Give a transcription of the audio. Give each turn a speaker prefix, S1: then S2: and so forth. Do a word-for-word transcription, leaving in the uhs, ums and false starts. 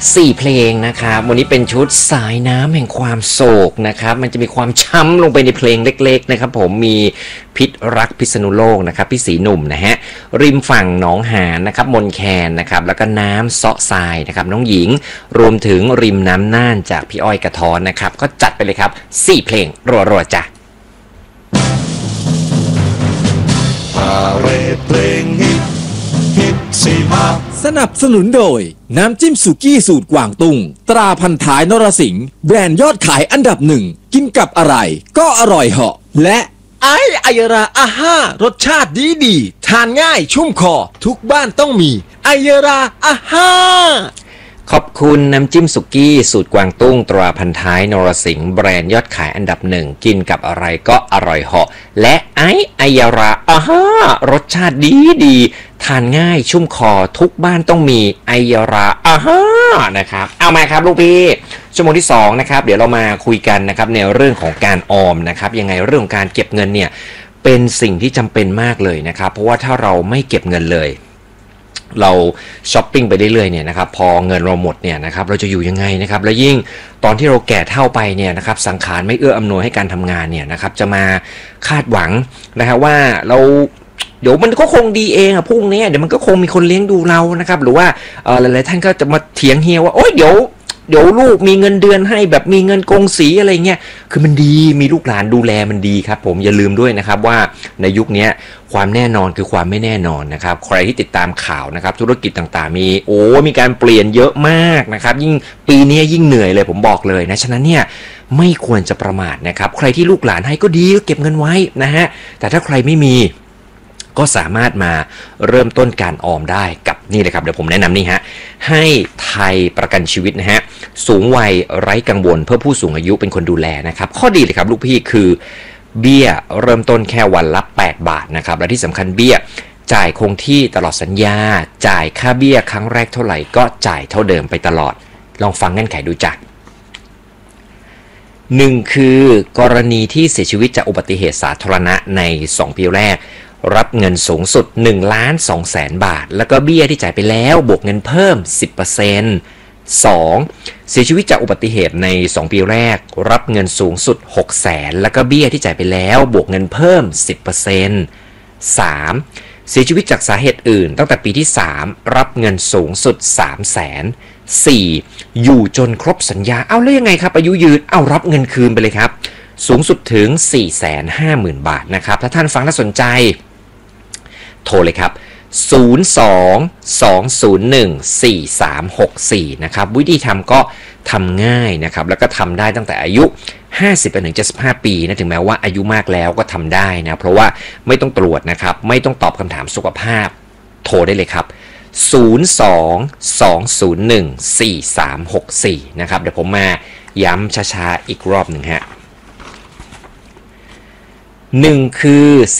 S1: สี่เพลงนะครับวันนี้เป็นชุดสายน้ำแห่งความโศกนะครับมันจะมีความช้ำลงไปในเพลงเล็กๆนะครับผมมีพิษรักพิษณุโลกนะครับพี่สีหนุ่มนะฮะริมฝั่งหนองหานนะครับมนแคนนะครับแล้วก็น้ำเซาะทรายนะครับน้องหญิงรวมถึงริมน้ำน่านจากพี่อ้อยกระท้อนนะครับก็จัดไปเลยครับสี่เพลงรัวๆจ้ะ
S2: พาเรดเพลงฮิตฮิตสี่มา
S3: สนับสนุนโดยน้ำจิ้มสุกี้สูตรกวางตุ้งตราพันท้ายนรสิงห์แบรนด์ยอดขายอันดับหนึ่งกินกับอะไรก็อร่อยเหาะและไอไอยราอาห้ารสชาติดีดีทานง่ายชุ่มคอทุกบ้านต้องมีไอยราอาห้า
S1: ขอบคุณน้ำจิ้มสุกี้สูตรกวางตุ้งตราพันท้ายนรสิงห์แบรนด์ยอดขายอันดับหนึ่งกินกับอะไรก็อร่อยเหาะและไอไอยาราอาฮารสชาติดีดีทานง่ายชุ่มคอทุกบ้านต้องมีไอยาราอาฮานะครับเอามาครับลูกพี่ชั่วโมงที่สองนะครับเดี๋ยวเรามาคุยกันนะครับในเรื่องของการออมนะครับยังไงเรื่องของการเก็บเงินเนี่ยเป็นสิ่งที่จำเป็นมากเลยนะครับเพราะว่าถ้าเราไม่เก็บเงินเลยเราช้อปปิ้งไปเรื่อยๆเนี่ยนะครับพอเงินเราหมดเนี่ยนะครับเราจะอยู่ยังไงนะครับและยิ่งตอนที่เราแก่เฒ่าไปเนี่ยนะครับสังขารไม่เอื้ออำนวยให้การทำงานเนี่ยนะครับจะมาคาดหวังนะครับว่าเราเดี๋ยวมันก็คงดีเองอะพรุ่งนี้เดี๋ยวมันก็คงมีคนเลี้ยงดูเรานะครับหรือว่าหลายๆท่านก็จะมาเถียงเฮียว่าโอ๊ยเดี๋ยวเดี๋ยวลูกมีเงินเดือนให้แบบมีเงินกงสีอะไรเงี้ยคือมันดีมีลูกหลานดูแลมันดีครับผมอย่าลืมด้วยนะครับว่าในยุคนี้ความแน่นอนคือความไม่แน่นอนนะครับใครที่ติดตามข่าวนะครับธุรกิจต่างๆมีโอ้มีการเปลี่ยนเยอะมากนะครับยิ่งปีนี้ยิ่งเหนื่อยเลยผมบอกเลยนะฉะนั้นเนี่ยไม่ควรจะประมาทนะครับใครที่ลูกหลานให้ก็ดีก็เก็บเงินไว้นะฮะแต่ถ้าใครไม่มีก็สามารถมาเริ่มต้นการออมได้กับนี่เลยครับเดี๋ยวผมแนะนำนี่ฮะให้ไทยประกันชีวิตนะฮะสูงวัยไร้กังวลเพื่อผู้สูงอายุเป็นคนดูแลนะครับข้อดีเลยครับลูกพี่คือเบี้ยเริ่มต้นแค่วันละแปดบาทนะครับและที่สำคัญเบี้ยจ่ายคงที่ตลอดสัญญาจ่ายค่าเบี้ยครั้งแรกเท่าไหร่ก็จ่ายเท่าเดิมไปตลอดลองฟังเงื่อนไขดูจ้ะหนึ่งคือกรณีที่เสียชีวิตจากอุบัติเหตุสาธารณะในสองปีแรกรับเงินสูงสุด หนึ่งล้านสองแสน บาทแล้วก็เบี้ยที่จ่ายไปแล้วบวกเงินเพิ่ม สิบเปอร์เซ็นต์ สอง เสียชีวิตจากอุบัติเหตุในสองปีแรกรับเงินสูงสุด หกแสน แล้วก็เบี้ยที่จ่ายไปแล้วบวกเงินเพิ่ม สิบเปอร์เซ็นต์ สาม เสียชีวิตจากสาเหตุอื่นตั้งแต่ปีที่สามรับเงินสูงสุด สามแสน สี่ อยู่จนครบสัญญาเอาแล้วยังไงครับอายุยืนเอารับเงินคืนไปเลยครับสูงสุดถึง สี่แสนห้าหมื่น บาทนะครับถ้าท่านฟังน่าสนใจโทรเลยครับศูนย์ สอง สอง ศูนย์ หนึ่ง สี่ สาม หก สี่นะครับวิธีทำก็ทำง่ายนะครับแล้วก็ทำได้ตั้งแต่อายุห้าสิบไปถึงเจ็ดสิบห้าปีนะถึงแม้ว่าอายุมากแล้วก็ทำได้นะเพราะว่าไม่ต้องตรวจนะครับไม่ต้องตอบคำถามสุขภาพโทรได้เลยครับศูนย์ สอง สอง ศูนย์ หนึ่ง สี่ สาม หก สี่นะครับเดี๋ยวผมมาย้ำช้าๆอีกรอบหนึ่งฮะหนึ่งคือ